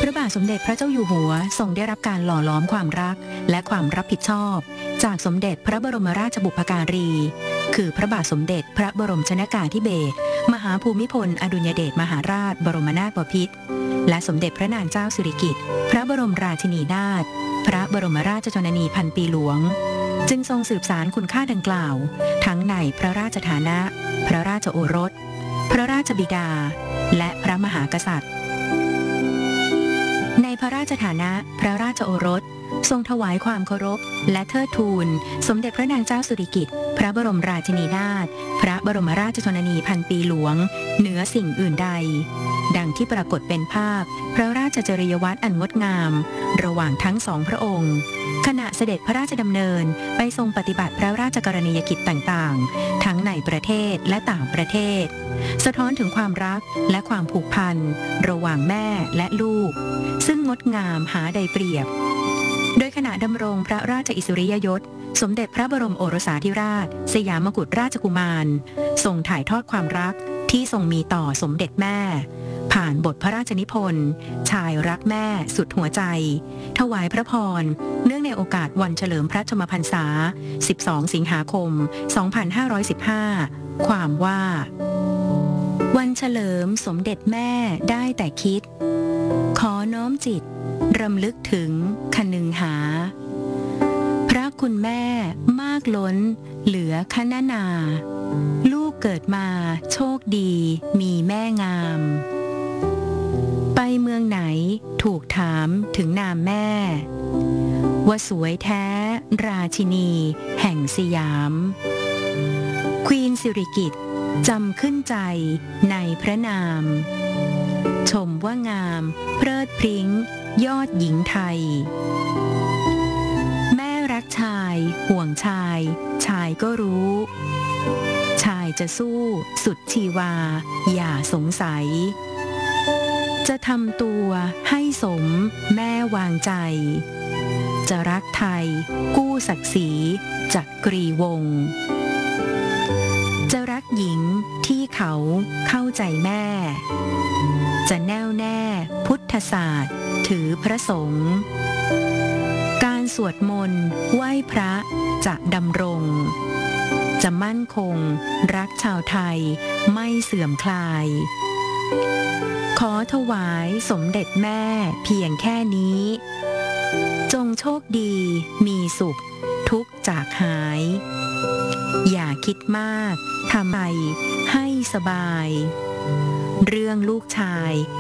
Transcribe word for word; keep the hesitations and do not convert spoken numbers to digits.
ระบาทสมเด็จพระเจ้าอยู่หัวทรงได้รับการหล่อหลอมความรักและความรับผิดชอบจากสมเด็จพระบรมราชบุพการีคือพระบาทสมเด็จพระบรมชนกาธิเบศรมหาภูมิพลอดุลยเดชมหาราชบรมนาถบพิตรและสมเด็จพระนางเจ้าสิริกิติ์พระบรมราชินีนาถพระบรมราชชนนีพันปีหลวงจึงทรงสืบสานคุณค่าดังกล่าวทั้งในพระราชฐานะพระราชโอรสพระราชบิดาและพระมหากษัตริย์ในพระราชฐานะพระราชโอรสทรงถวายความเคารพและเทิดทูนสมเด็จพระนางเจ้าสิริกิติ์พระบรมราชินีนาถพระบรมราชชนนีพันปีหลวงเหนือสิ่งอื่นใดดังที่ปรากฏเป็นภาพพระราชจริยวัตรอันงดงามระหว่างทั้งสองพระองค์ขณะเสด็จพระราชดำเนินไปทรงปฏิบัติพระราชกรณียกิจต่างๆทั้งในประเทศและต่างประเทศสะท้อนถึงความรักและความผูกพันระหว่างแม่และลูกซึ่งงดงามหาใดเปรียบโดยขณะดำรงพระราชอิสริยยศสมเด็จพระบรมโอรสาธิราชสยามกุฎราชกุมารทรงถ่ายทอดความรักที่ทรงมีต่อสมเด็จแม่ผ่านบทพระราชนิพนธ์ชายรักแม่สุดหัวใจถวายพระพรเนื่องในโอกาสวันเฉลิมพระชนมพรรษาสิบสองสิงหาคมสองพันห้าร้อยสิบห้าความว่าวันเฉลิมสมเด็จแม่ได้แต่คิดขอน้อมจิตรำลึกถึงคนึงหาพระคุณแม่มากล้นเหลือคณนาลูกเกิดมาโชคดีมีแม่งามไปเมืองไหนถูกถามถึงนามแม่ว่าสวยแท้ราชินีแห่งสยามควีนสิริกิติ์จำขึ้นใจในพระนามชมว่างามเพลิดพริ้งยอดหญิงไทยแม่รักชายห่วงชายชายก็รู้ชายจะสู้สุดชีวาอย่าสงสัยจะทำตัวให้สมแม่วางใจจะรักไทยกู้ศักดิ์ศรีจักรีวงศ์จะรักหญิงที่เขาเข้าใจแม่จะแน่วแน่พุทธศาสตร์ถือพระสงฆ์การสวดมนต์ไหว้พระจะดำรงจะมั่นคงรักชาวไทยไม่เสื่อมคลายขอถวายสมเด็จแม่เพียงแค่นี้จงโชคดีมีสุขทุกข์จากหายอย่าคิดมากทำไปให้สบายเรื่องลูกชาย